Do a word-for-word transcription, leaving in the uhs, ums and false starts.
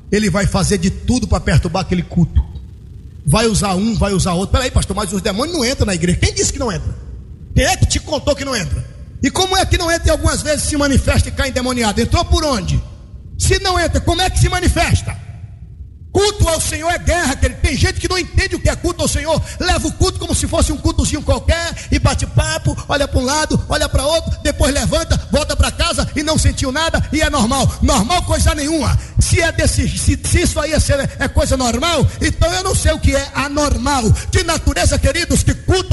ele vai fazer de tudo para perturbar aquele culto. Vai usar um, vai usar outro. Peraí, pastor, mas os demônios não entram na igreja. Quem disse que não entra? Quem é que te contou que não entra? E como é que não entra e algumas vezes se manifesta e cai endemoniado? Entrou por onde? Se não entra, como é que se manifesta? Culto ao Senhor é guerra, querido. Tem gente que não entende o que é culto ao Senhor, leva o culto como se fosse um cultozinho qualquer, e bate papo, olha para um lado, olha para outro, depois levanta, volta para casa e não sentiu nada, e é normal. Normal coisa nenhuma. Se, é desse, se, se isso aí é, ser, é coisa normal, então eu não sei o que é anormal. De natureza, queridos, que culto